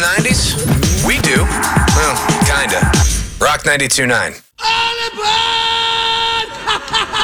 90s? We do. Well, kinda. Rock 92.9. All aboard!